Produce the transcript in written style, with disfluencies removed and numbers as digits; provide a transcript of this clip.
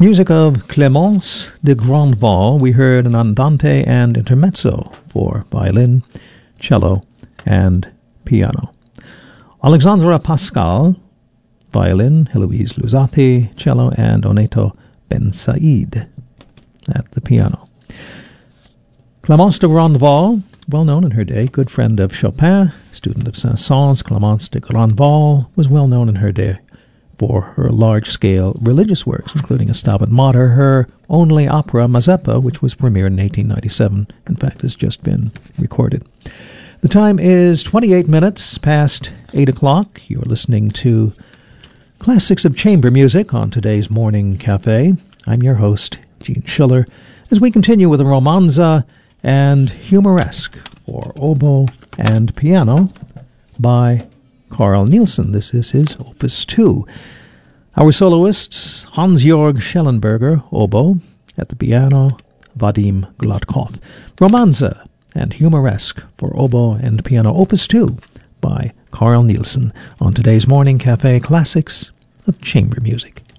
Music of Clémence de Grandval, we heard an andante and intermezzo for violin, cello, and piano. Alexandra Pascal, violin, Heloise Luzzati, cello, and Oneto Ben Said at the piano. Clémence de Grandval, well known in her day, good friend of Chopin, student of Saint-Saëns, Clémence de Grandval was well known in her day for her large-scale religious works, including a Stabat Mater, her only opera, Mazeppa, which was premiered in 1897, in fact, has just been recorded. The time is 28 minutes past 8 o'clock. You're listening to Classics of Chamber Music on today's Morning Cafe. I'm your host, Gene Schiller, as we continue with a romanza and humoresque for oboe and piano by Carl Nielsen. This is his Opus 2. Our soloists, Hans-Georg Schellenberger, oboe, at the piano, Vadim Gladkov. Romanza and humoresque for oboe and piano, Opus 2 by Carl Nielsen on today's Morning Cafe Classics of Chamber Music.